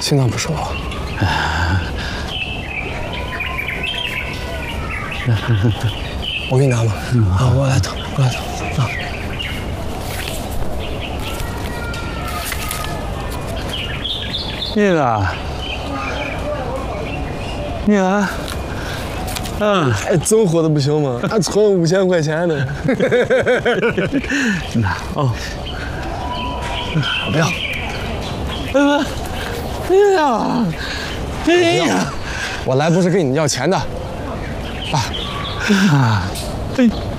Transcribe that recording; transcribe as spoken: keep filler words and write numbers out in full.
心脏不舒服。我给你拿吧。啊，我来疼，我来疼啊。 妮子，妮子，嗯， 还真活的不行吗？还存了五千块钱呢。 那哦， 我不要。 哎呀，哎呀， 我来不是跟你要钱的。啊啊，哎。